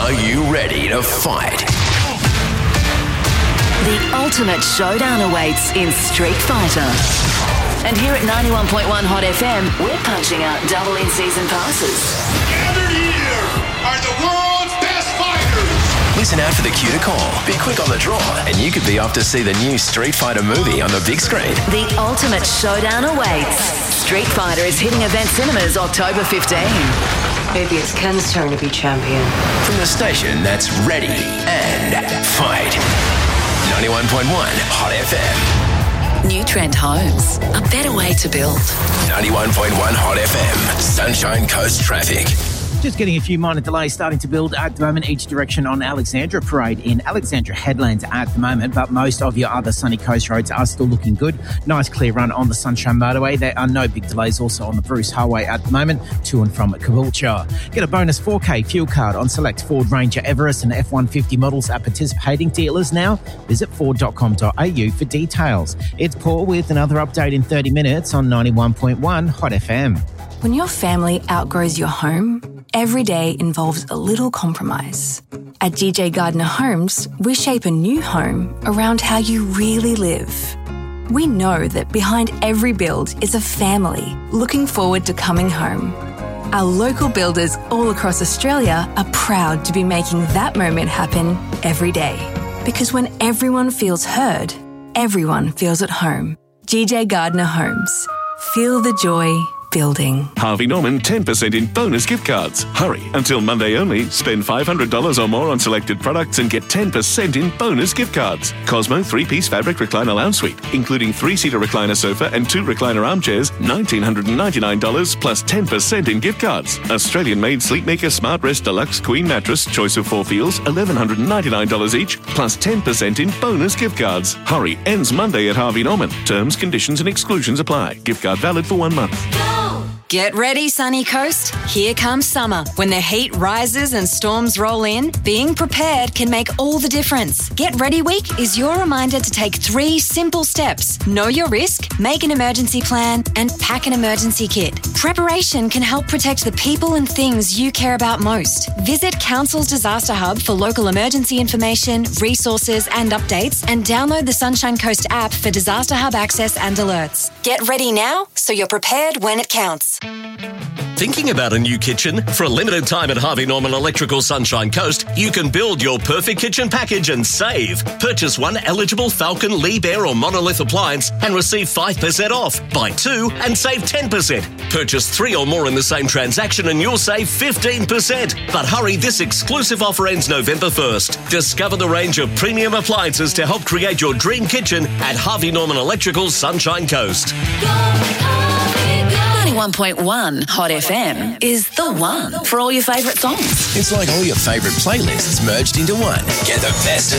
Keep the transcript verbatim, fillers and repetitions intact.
Are you ready to fight? The ultimate showdown awaits in Street Fighter. And here at ninety-one point one Hot F M, we're punching out double in-season passes. Gathered here are the world's best fighters. Listen out for the cue to call. Be quick on the draw, and you could be off to see the new Street Fighter movie on the big screen. The ultimate showdown awaits. Street Fighter is hitting event cinemas October fifteenth. Maybe it's Ken's turn to be champion. From the station that's ready and fight. ninety-one point one Hot F M. New Trend Homes, a better way to build. ninety-one point one Hot F M. Sunshine Coast traffic. Just getting a few minor delays starting to build at the moment, each direction on Alexandra Parade in Alexandra Headlands at the moment, but most of your other sunny coast roads are still looking good. Nice clear run on the Sunshine Motorway. There are no big delays also on the Bruce Highway at the moment, to and from Caboolture. Get a bonus four K fuel card on select Ford Ranger Everest and F one fifty models at participating dealers now. Visit ford dot com dot a u for details. It's Paul with another update in thirty minutes on ninety-one point one Hot F M. When your family outgrows your home, every day involves a little compromise. At G J Gardner Homes, we shape a new home around how you really live. We know that behind every build is a family looking forward to coming home. Our local builders all across Australia are proud to be making that moment happen every day. Because when everyone feels heard, everyone feels at home. G J Gardner Homes. Feel the joy building. Harvey Norman ten percent in bonus gift cards. Hurry, until Monday only. Spend five hundred dollars or more on selected products and get ten percent in bonus gift cards. Cosmo three-piece fabric recliner lounge suite, including three-seater recliner sofa and two recliner armchairs, one thousand nine hundred ninety-nine dollars plus ten percent in gift cards. Australian-made Sleepmaker Smart Rest Deluxe Queen Mattress, choice of four feels, one thousand one hundred ninety-nine dollars each, plus ten percent in bonus gift cards. Hurry, ends Monday at Harvey Norman. Terms, conditions and exclusions apply. Gift card valid for one month. Get ready, Sunny Coast. Here comes summer. When the heat rises and storms roll in, being prepared can make all the difference. Get Ready Week is your reminder to take three simple steps. Know your risk, make an emergency plan, and pack an emergency kit. Preparation can help protect the people and things you care about most. Visit Council's Disaster Hub for local emergency information, resources, and updates, and download the Sunshine Coast app for Disaster Hub access and alerts. Get ready now so you're prepared when it counts. Thinking about a new kitchen? For a limited time at Harvey Norman Electrical Sunshine Coast, you can build your perfect kitchen package and save. Purchase one eligible Falcon, Liebherr or Monolith appliance and receive five percent off. Buy two and save ten percent. Purchase three or more in the same transaction and you'll save fifteen percent. But hurry, this exclusive offer ends November first. Discover the range of premium appliances to help create your dream kitchen at Harvey Norman Electrical Sunshine Coast. ninety-one point one Hot F M is the one for all your favourite songs. It's like all your favourite playlists merged into one. Get the best